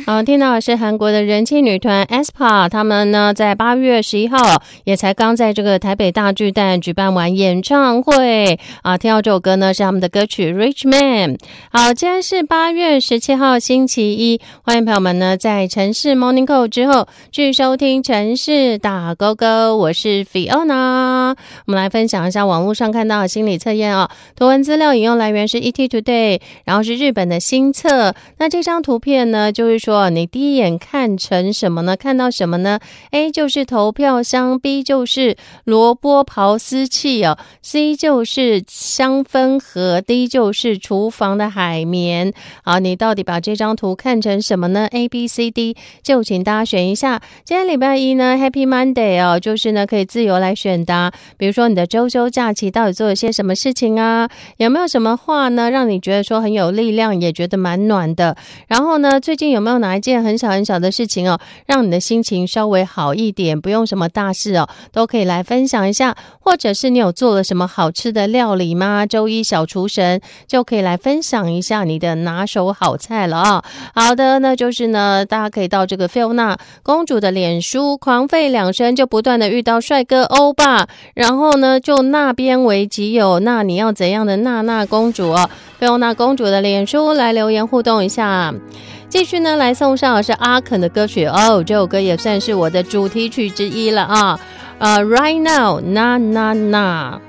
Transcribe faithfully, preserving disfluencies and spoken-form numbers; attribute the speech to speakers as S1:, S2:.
S1: 好，听到的是韩国的人气女团 aespa， 他们呢在八月十一号也才刚在这个台北大巨蛋举办完演唱会啊。听到这首歌呢是他们的歌曲 Rich Man。 好，今天是八月十七号星期一，欢迎朋友们呢在城市 Morning Call 之后继续收听城市打勾勾，我是 Fiona。 我们来分享一下网络上看到的心理测验哦。图文资料引用来源是 E T Today， 然后是日本的新测。那这张图片呢就是说你第一眼看成什么呢？看到什么呢？ A 就是投票箱， B 就是萝卜刨丝器哦， C 就是香氛盒， D 就是厨房的海绵。好，你到底把这张图看成什么呢？ A B C D 就请大家选一下。今天礼拜一呢 Happy Monday 哦，就是呢可以自由来选答，比如说你的周休假期到底做了些什么事情啊？有没有什么话呢让你觉得说很有力量，也觉得蛮暖的？然后呢最近有没有哪一件很小很小的事情哦，让你的心情稍微好一点，不用什么大事哦，都可以来分享一下。或者是你有做了什么好吃的料理吗？周一小厨神就可以来分享一下你的拿手好菜了啊、哦。好的，那就是呢大家可以到这个 Fiona 公主的脸书狂吠两声，就不断的遇到帅哥欧巴，然后呢就那边为己有。那你要怎样的娜娜公主哦？ Fiona 公主的脸书来留言互动一下。继续呢来送上的是阿肯的歌曲哦，这首歌也算是我的主题曲之一了啊。呃 Right Now Na Na Na。